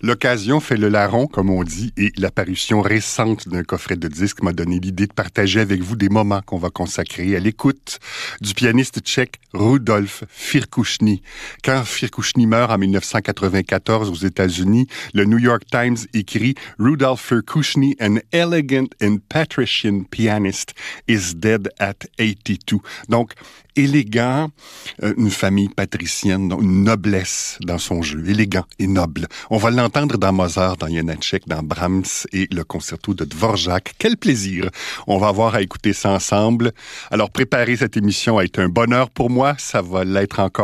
L'occasion fait le larron, comme on dit, et l'apparition récente d'un coffret de disques m'a donné l'idée de partager avec vous des moments qu'on va consacrer à l'écoute du pianiste tchèque Rudolf Firkušný. Quand Firkušný meurt en 1994 aux États-Unis, le New York Times écrit « Rudolf Firkušný, an elegant and patrician pianist, is dead at 82 ». Donc, élégant, une famille patricienne, une noblesse dans son jeu, élégant et noble. On va l'entendre dans Mozart, dans Janacek, dans Brahms et le concerto de Dvorak. Quel plaisir! On va avoir à écouter ça ensemble. Alors, préparer cette émission a été un bonheur pour moi. Ça va l'être encore